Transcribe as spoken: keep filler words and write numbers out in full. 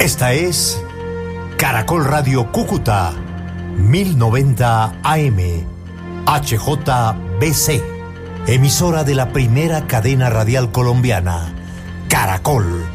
Esta es Caracol Radio Cúcuta, mil noventa A M, H J B C, emisora de la primera cadena radial colombiana, Caracol.